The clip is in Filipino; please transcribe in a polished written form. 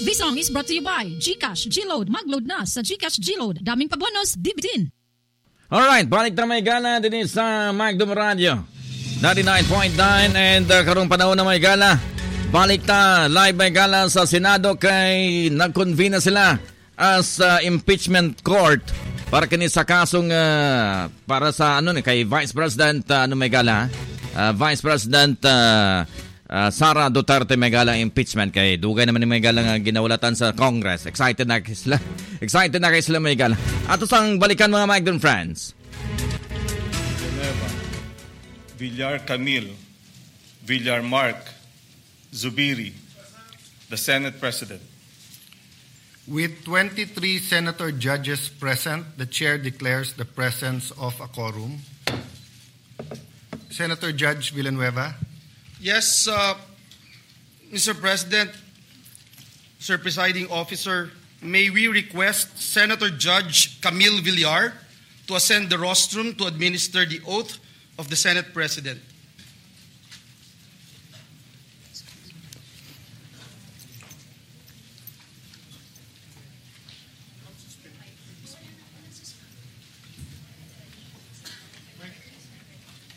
This song is brought to you by GCash Gload. Magload na sa GCash Gload. Daming pabonus, dibitin. Alright, balik na may gala din sa Magdum Radio 99.9 and karong panahon na may gala. Balik na live may gala sa Senado kay nag-convene na sila as impeachment court para kini sa kasong para sa kay Vice President may gala. Vice President Sara Duterte may gala impeachment kay dugay naman ni may gala nga ginawalatan sa Congress. Excited na kay sila may gala. Ato sang balikan mga Magdon friends. Villar Camille, Villar Mark, Zubiri, the Senate President. With 23 senator judges present, the chair declares the presence of a quorum. Senator Judge Villanueva. Yes, Mr. President, Sir Presiding Officer, may we request Senator Judge Camille Villar to ascend the rostrum to administer the oath of the Senate President.